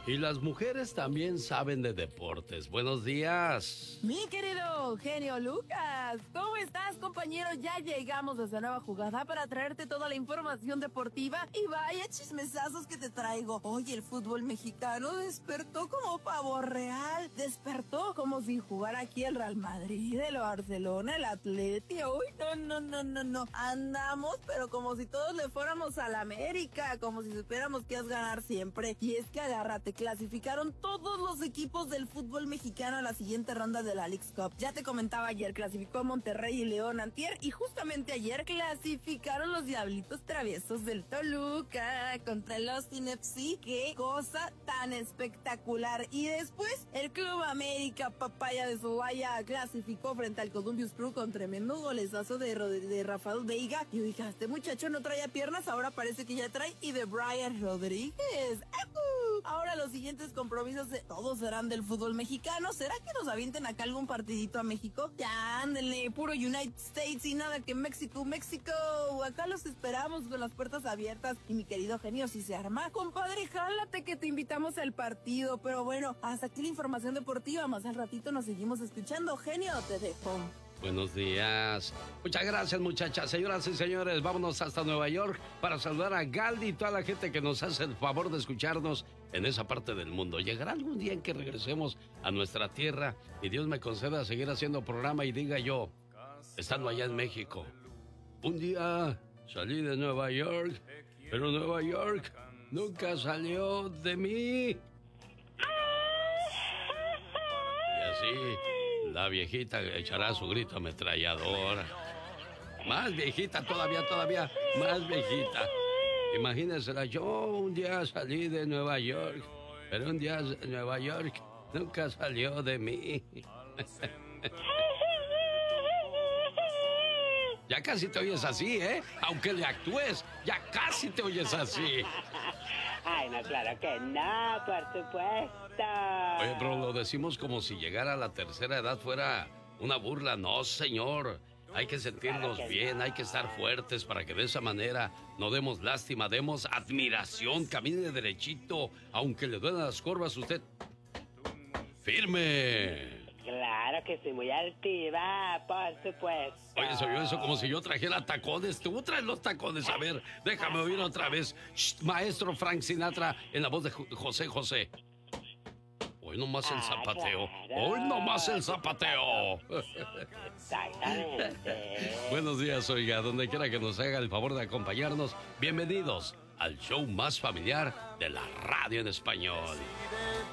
Y las mujeres también saben de deportes. Buenos días. Mi querido genio Lucas, ¿cómo estás, compañero? Ya llegamos a esta nueva jugada para traerte toda la información deportiva y vaya chismesazos que te traigo. Hoy el fútbol mexicano despertó como pavo real, despertó como si jugara aquí el Real Madrid, el Barcelona, el Atleti. Uy, no. Andamos, pero como si todos le fuéramos a la América, como si supiéramos que es ganar siempre. Y es que agárrate, clasificaron todos los equipos del fútbol mexicano a la siguiente ronda de la Leagues Cup. Ya te comentaba ayer, clasificó Monterrey y León antier, y justamente ayer clasificaron los Diablitos Traviesos del Toluca contra el Austin FC. ¡Qué cosa tan espectacular! Y después, el Club América, papaya de Sobaya, clasificó frente al Columbus Crew con tremendo golezazo de Rafael Veiga. Y dije, este muchacho no traía piernas, ahora parece que ya trae, y de Brian Rodríguez. Ahora los siguientes compromisos todos serán del fútbol mexicano. ¿Será que nos avienten acá algún partidito a México? Ya, ándenle, puro United States y nada que México. Acá los esperamos con las puertas abiertas. Y mi querido genio, si se arma, compadre, jálate que te invitamos al partido. Pero bueno, hasta aquí la información deportiva. Más al ratito nos seguimos escuchando. Genio, te dejo. Buenos días. Muchas gracias, muchachas. Señoras y señores, vámonos hasta Nueva York para saludar a Galdi y toda la gente que nos hace el favor de escucharnos en esa parte del mundo. Llegará algún día en que regresemos a nuestra tierra y Dios me conceda seguir haciendo programa y diga yo, estando allá en México, un día salí de Nueva York, pero Nueva York nunca salió de mí. Y así la viejita echará su grito ametrallador. Más viejita todavía, más viejita. Imagínensela, yo un día salí de Nueva York, pero un día Nueva York nunca salió de mí. Ya casi te oyes así, ¿eh? Aunque le actúes, ya casi te oyes así. Ay, no, claro que no, por supuesto. Oye, pero lo decimos como si llegar a la tercera edad fuera una burla. No, señor. Hay que sentirnos bien, no. Hay que estar fuertes para que de esa manera no demos lástima, demos admiración. Camine derechito, aunque le duelan las curvas, usted firme. Claro que sí, muy altiva, por supuesto. Oye, se oyó eso como si yo trajera tacones. Tú traes los tacones, a ver, déjame oír otra vez. Shh, maestro Frank Sinatra en la voz de José José. Hoy nomás el zapateo. Claro. Hoy nomás el zapateo. Exactamente. Buenos días, oiga, donde quiera que nos haga el favor de acompañarnos. Bienvenidos al show más familiar de la radio en español.